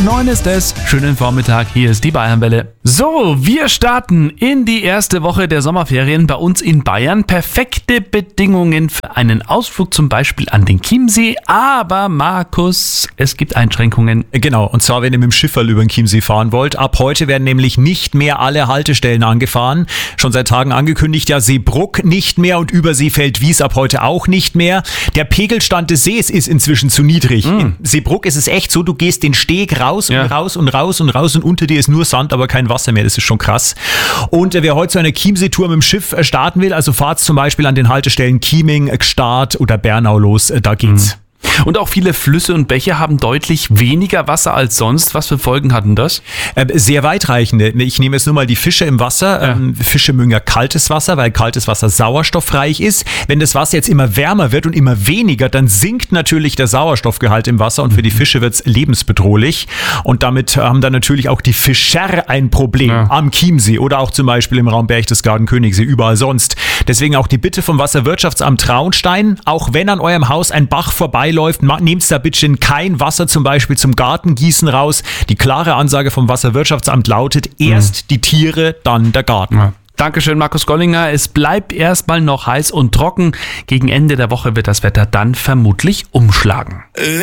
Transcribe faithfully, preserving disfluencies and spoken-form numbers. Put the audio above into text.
neun ist es. Schönen Vormittag, hier ist die Bayernwelle. So, wir starten in die erste Woche der Sommerferien bei uns in Bayern. Perfekte Bedingungen für einen Ausflug zum Beispiel an den Chiemsee. Aber Markus, es gibt Einschränkungen. Genau, und zwar wenn ihr mit dem Schifferl über den Chiemsee fahren wollt. Ab heute werden nämlich nicht mehr alle Haltestellen angefahren. Schon seit Tagen angekündigt, ja Seebruck nicht mehr und Überseefeld-Wies ab heute auch nicht mehr. Der Pegelstand des Sees ist inzwischen zu niedrig. Mm. In Seebruck ist es echt so, du gehst den Steg raus ja. und raus und raus und raus und unter dir ist nur Sand, aber kein Wasser mehr. Das ist schon krass. Und wer heute so eine Chiemsee-Tour mit dem Schiff starten will, also fahrt zum Beispiel an den Haltestellen Chieming, Gstaad oder Bernau los, da geht's. Mm. Und auch viele Flüsse und Bäche haben deutlich weniger Wasser als sonst. Was für Folgen hatten das? Äh, sehr weitreichende. Ich nehme jetzt nur mal die Fische im Wasser. Ja. Ähm, Fische mögen ja kaltes Wasser, weil kaltes Wasser sauerstoffreich ist. Wenn das Wasser jetzt immer wärmer wird und immer weniger, dann sinkt natürlich der Sauerstoffgehalt im Wasser und für die Fische wird's lebensbedrohlich. Und damit haben dann natürlich auch die Fischer ein Problem ja. am Chiemsee oder auch zum Beispiel im Raum Berchtesgaden, Königssee, überall sonst. Deswegen auch die Bitte vom Wasserwirtschaftsamt Traunstein, auch wenn an eurem Haus ein Bach vorbei läuft, nehmt da bitte kein Wasser zum Beispiel zum Gartengießen raus. Die klare Ansage vom Wasserwirtschaftsamt lautet, erst mhm. die Tiere, dann der Garten. Ja. Dankeschön, Markus Gollinger. Es bleibt erstmal noch heiß und trocken. Gegen Ende der Woche wird das Wetter dann vermutlich umschlagen.